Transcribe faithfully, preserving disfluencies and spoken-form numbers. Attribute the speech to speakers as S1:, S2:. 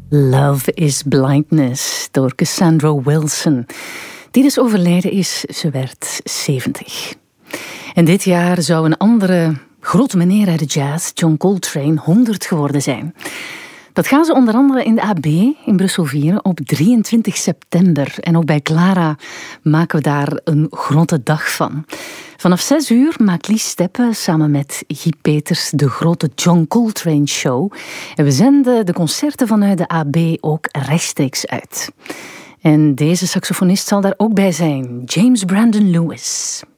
S1: Love is Blindness door Cassandra Wilson, die dus overleden is. Ze werd zeventig. En dit jaar zou een andere grote meneer uit de jazz, John Coltrane, honderd geworden zijn. Dat gaan ze onder andere in de A B in Brussel vieren op drieëntwintig september. En ook bij Clara maken we daar een grote dag van. Vanaf zes uur maakt Lies Steppe samen met Guy Peters de grote John Coltrane Show. En we zenden de concerten vanuit de A B ook rechtstreeks uit. En deze saxofonist zal daar ook bij zijn, James Brandon Lewis.